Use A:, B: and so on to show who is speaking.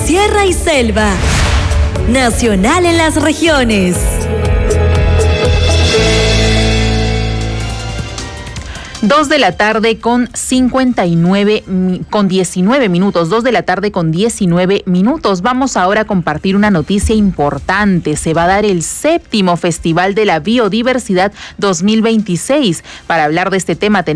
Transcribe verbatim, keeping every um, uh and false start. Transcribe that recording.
A: sierra y selva. Nacional en las regiones.
B: Dos de la tarde con cincuenta y nueve, con diecinueve minutos, dos de la tarde con diecinueve minutos. Vamos ahora a compartir una noticia importante. Se va a dar el séptimo Festival de la Biodiversidad dos mil veintiséis. Para hablar de este tema tenemos